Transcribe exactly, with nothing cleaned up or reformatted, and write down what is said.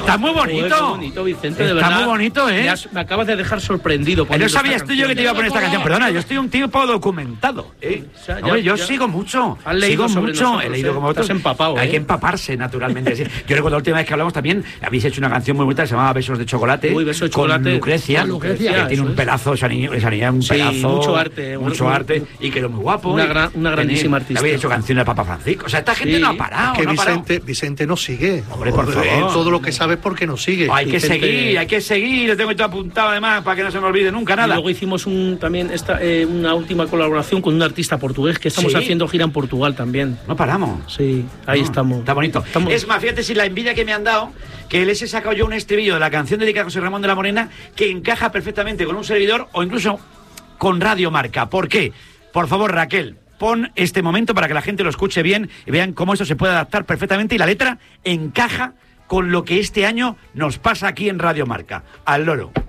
Está muy bonito. Muy bonito, Vicente, de Está verdad. muy bonito, ¿eh? Me, has, me acabas de dejar sorprendido. No sabías tú yo que te iba a poner esta canción. Perdona, yo estoy un tipo documentado, ¿eh? O sea, ya, Hombre, yo ya. sigo mucho. Has leído sigo sobre mucho. nosotros, He leído ¿eh? como otros. Estás empapado, Hay ¿eh? que empaparse, naturalmente. Sí. Yo recuerdo la última vez que hablamos también, habéis hecho una canción muy bonita que se llamaba Besos de Chocolate. Uy, Besos de con Chocolate. Lucrecia, Con Lucrecia, que tiene eso un es. pedazo, esa niña, esa niña un Sí, pedazo. mucho arte. Mucho Un- arte. Y quedó muy guapo. Una y gran- una grandísima tenía- artista. Habéis hecho canciones de Papa Francisco. O sea, esta gente Sí. no ha parado. Que no ha parado. Vicente, Vicente nos sigue. Hombre, por favor. Eh, Todo lo que sabes porque nos sigue. Hay que Vicente- seguir, hay que seguir. Lo tengo todo apuntado además para que no se me olvide nunca Y nada. luego hicimos un, también esta, eh, una última colaboración con un artista portugués que estamos ¿Sí? haciendo gira en Portugal también. No paramos. Sí, ahí No, estamos. Está bonito. Estamos- Es más, fíjate si la envidia que me han dado, que les he sacado yo un estribillo de la canción dedicada a José Ramón de la Morena que encaja perfectamente con un servidor o incluso con Radio Marca. ¿Por qué? Por favor, Raquel, pon este momento para que la gente lo escuche bien y vean cómo esto se puede adaptar perfectamente y la letra encaja con lo que este año nos pasa aquí en Radio Marca. Al loro.